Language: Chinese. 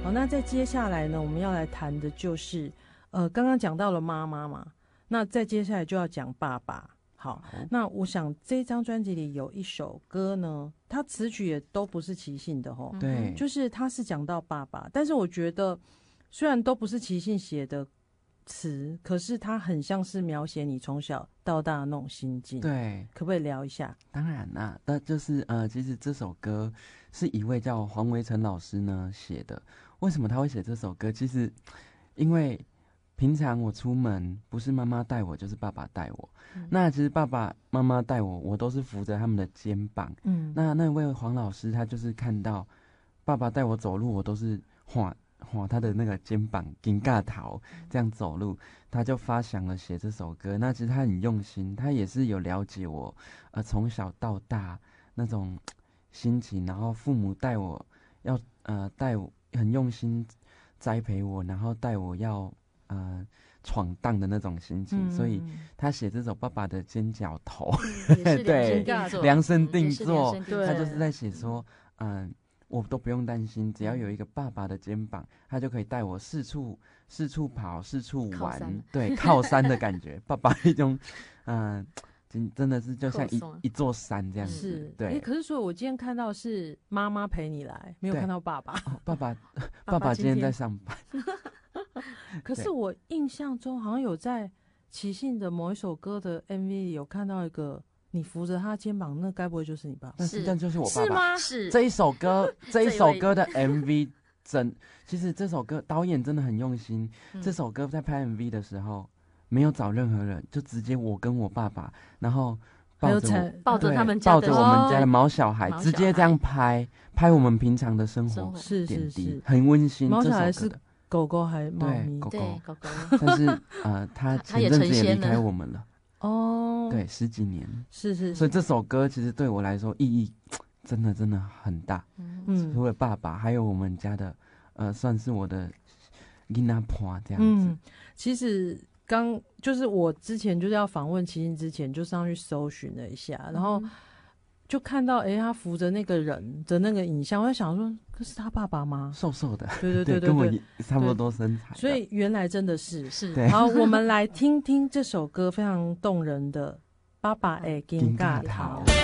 好，那在接下来呢，我们要来谈的就是，刚刚讲到了妈妈嘛，那再接下来就要讲爸爸。好，那我想这张专辑里有一首歌呢，它词曲也都不是齐信的吼， 对， 就是他是讲到爸爸，但是我觉得虽然都不是齐信写的词，可是它很像是描写你从小到大的那种心境。 对， 可不可以聊一下？ 当然啦，那就是其实这首歌是一位叫黄维成老师呢写的。为什么他会写这首歌？其实因为平常我出门不是妈妈带我，就是爸爸带我。那其实爸爸妈妈带我，我都是扶着他们的肩膀。那位黄老师他就是看到爸爸带我走路，我都是晃他的那个肩膀，紧尬头这样走路，他就发想了写这首歌。那其实他很用心，他也是有了解我，从小到大那种心情，然后父母带我要带我很用心栽培我，然后带我要闯荡的那种心情，所以他写这首《爸爸的尖角头》对，量身定做，他就是在写说，我都不用担心，只要有一个爸爸的肩膀，他就可以带我四处跑，四处玩，对，靠山的感觉。爸爸一种，真的是就像一座山这样子。 是， 对。 可是所以我今天看到是妈妈陪你来，没有看到爸爸。 爸爸今天在上班。 可是我印象中好像有在齐信的某一首歌的 MV 里有看到一个你扶着他肩膀，那该不会就是你爸爸？ 那就是我爸爸。 是吗？ 是这一首歌的 MV 其实这首歌导演真的很用心。这首歌在拍 MV 的时候没有找任何人，就直接我跟我爸爸，然后抱着他们抱着我们家的毛小孩，直接这样拍我们平常的生活点滴，很温馨。 毛小孩是狗狗还猫咪？ 对，狗狗。但是他前阵子也离开我们了。 哦， 对，10几年。 是。 所以这首歌其实对我来说意义真的很大。除了爸爸，还有我们家的算是我的囡仔伴这样子。 其实就是我之前就是要访问齐信之前，就上去搜寻了一下，然后就看到他扶着那个人的那个影像，我在想说，这是他爸爸吗？ 瘦瘦的， 对， 跟我差不多身材。 所以原来真的是。 好， 我们来听听这首歌非常动人的《爸爸的金嘎头》。